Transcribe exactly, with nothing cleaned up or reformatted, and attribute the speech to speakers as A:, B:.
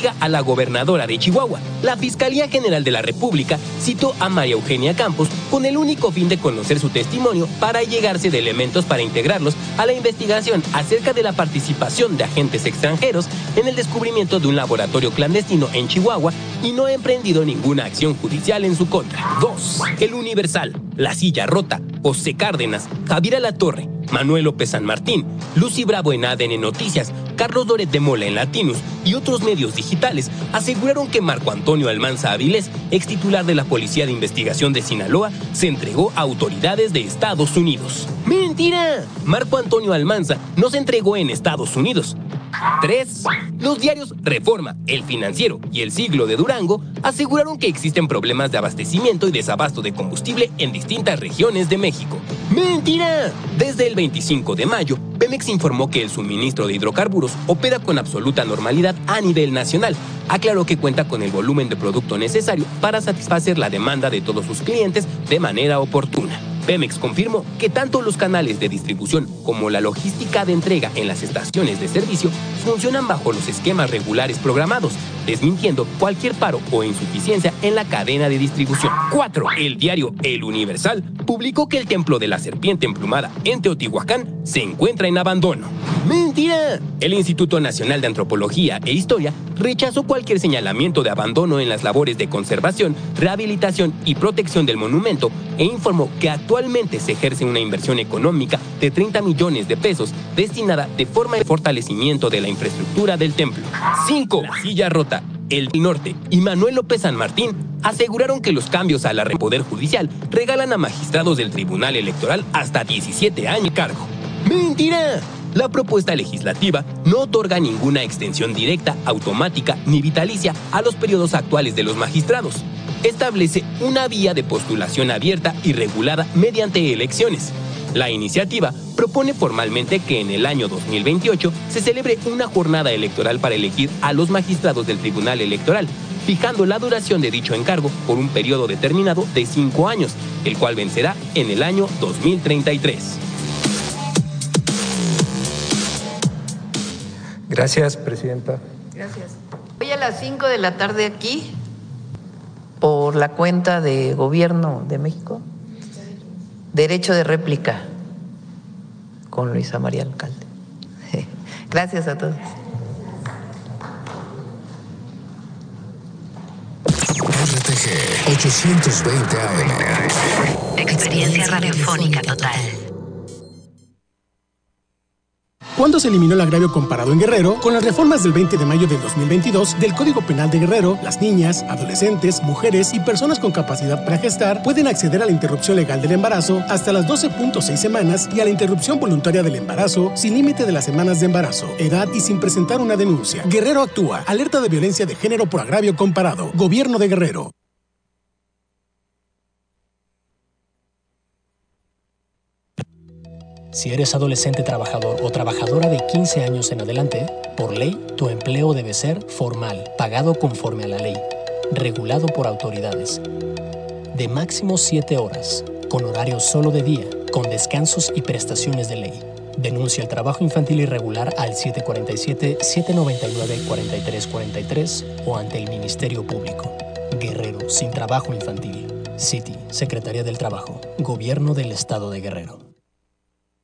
A: investiga a la gobernadora de Chihuahua. La Fiscalía General de la República citó a María Eugenia Campos con el único fin de conocer su testimonio para llegarse de elementos para integrarlos a la investigación acerca de la participación de agentes extranjeros en el descubrimiento de un laboratorio clandestino en Chihuahua y no ha emprendido ninguna acción judicial en su contra. dos. El Universal, La Silla Rota, José Cárdenas, Javier Alatorre, Manuel López San Martín, Lucy Bravo en A D N Noticias, Carlos Loret de Mola en Latinus y otros medios digitales aseguraron que Marco Antonio Almanza Avilés, ex titular de la Policía de Investigación de Sinaloa, se entregó a autoridades de Estados Unidos. ¡Mentira! Marco Antonio Almanza no se entregó en Estados Unidos. tres. Los diarios Reforma, El Financiero y El Siglo de Durango aseguraron que existen problemas de abastecimiento y desabasto de combustible en distintas regiones de México. ¡Mentira! Desde el veinticinco de mayo, Pemex informó que el suministro de hidrocarburos opera con absoluta normalidad a nivel nacional. Aclaró que cuenta con el volumen de producto necesario para satisfacer la demanda de todos sus clientes de manera oportuna. Pemex confirmó que tanto los canales de distribución como la logística de entrega en las estaciones de servicio funcionan bajo los esquemas regulares programados, desmintiendo cualquier paro o insuficiencia en la cadena de distribución. cuatro. El diario El Universal publicó que el templo de la serpiente emplumada en Teotihuacán se encuentra en abandono. ¡Mentira! El Instituto Nacional de Antropología e Historia rechazó cualquier señalamiento de abandono en las labores de conservación, rehabilitación y protección del monumento e informó que actualmente se ejerce una inversión económica de treinta millones de pesos destinada de forma al fortalecimiento de la infraestructura del templo. cinco. La Silla Rota, El Norte y Manuel López San Martín aseguraron que los cambios a la red Poder Judicial regalan a magistrados del Tribunal Electoral hasta diecisiete años de cargo. ¡Mentira! La propuesta legislativa no otorga ninguna extensión directa, automática ni vitalicia a los periodos actuales de los magistrados. Establece una vía de postulación abierta y regulada mediante elecciones. La iniciativa propone formalmente que en el año dos mil veintiocho se celebre una jornada electoral para elegir a los magistrados del Tribunal Electoral, fijando la duración de dicho encargo por un periodo determinado de cinco años, el cual vencerá en el año dos mil treinta y tres.
B: Gracias, Presidenta.
C: Gracias. Hoy a las cinco de la tarde aquí, por la cuenta de Gobierno de México, derecho de réplica con Luisa María Alcalde. Gracias a todos.
D: R T G ochocientos veinte A M.
E: Experiencia radiofónica total.
F: ¿Cuándo se eliminó el agravio comparado en Guerrero? Con las reformas del veinte de mayo del dos mil veintidós del Código Penal de Guerrero, las niñas, adolescentes, mujeres y personas con capacidad para gestar pueden acceder a la interrupción legal del embarazo hasta las doce punto seis semanas y a la interrupción voluntaria del embarazo sin límite de las semanas de embarazo, edad y sin presentar una denuncia. Guerrero actúa. Alerta de violencia de género por agravio comparado. Gobierno de Guerrero.
G: Si eres adolescente trabajador o trabajadora de quince años en adelante, por ley, tu empleo debe ser formal, pagado conforme a la ley, regulado por autoridades, de máximo siete horas, con horario solo de día, con descansos y prestaciones de ley. Denuncia el trabajo infantil irregular al siete cuatro siete, siete nueve nueve, cuatro tres cuatro tres o ante el Ministerio Público. Guerrero sin trabajo infantil. C I T I, Secretaría del Trabajo, Gobierno del Estado de Guerrero.